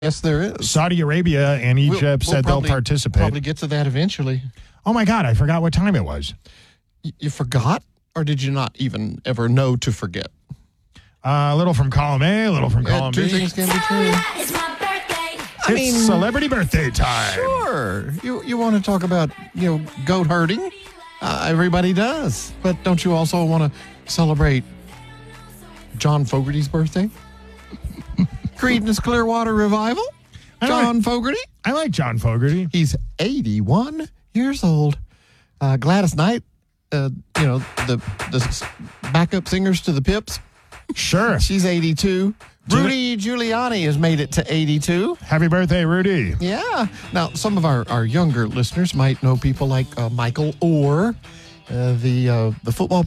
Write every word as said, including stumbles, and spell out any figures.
Yes, there is. Saudi Arabia and Egypt We'll- we'll said probably- they'll participate. Probably get to that eventually. Oh, my God. I forgot what time it was. Y- You forgot? Or did you not even ever know to forget? Uh, a little from column A, a little from Yeah, column two B. things can be true. It's my birthday. I It's mean, celebrity birthday time. sure. You you want to talk about, you know, goat herding? Uh, everybody does. But don't you also want to celebrate John Fogerty's birthday? Creedence Clearwater Revival? I John like- Fogerty? I like John Fogerty. He's eighty-one years old. Uh, Gladys Knight, uh, you know, the the s- backup singers to the Pips, Sure. she's eighty-two. Rudy Giuliani has made it to eighty-two. Happy birthday, Rudy. Yeah. Now, some of our, our younger listeners might know people like uh, Michael Orr, uh, the uh, the football